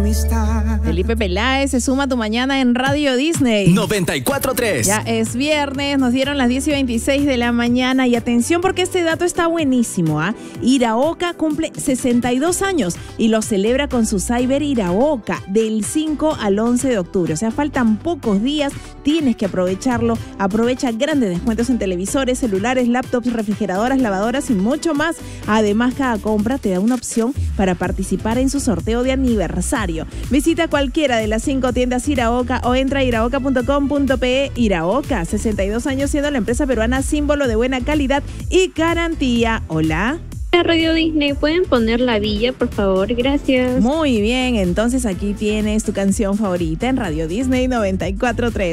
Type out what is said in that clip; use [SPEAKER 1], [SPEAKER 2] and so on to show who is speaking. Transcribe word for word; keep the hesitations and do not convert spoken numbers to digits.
[SPEAKER 1] amistad.
[SPEAKER 2] Felipe Peláez se suma a tu mañana en Radio Disney.
[SPEAKER 3] noventa y cuatro punto tres.
[SPEAKER 2] Ya es viernes, nos dieron las diez y veintiséis de la mañana y atención porque este dato está buenísimo. ¿ah? Iraoka cumple sesenta y dos años y lo celebra con su Cyber Iraoka del cinco al once de octubre. O sea, faltan pocos días, tienes que aprovecharlo. Aprovecha grandes descuentos en televisores, celulares, laptops, refrigeradoras, lavadoras y mucho más. Además, cada compra te da una opción para participar en su sorteo de aniversario. Visita cualquiera de las cinco tiendas Iraoka o entra a iraoka punto com punto pe. Iraoka, sesenta y dos años siendo la empresa peruana símbolo de buena calidad y garantía. Hola.
[SPEAKER 4] Radio Disney, ¿pueden poner La Villa, por favor? Gracias.
[SPEAKER 2] Muy bien, entonces aquí tienes tu canción favorita en Radio Disney noventa y cuatro punto tres.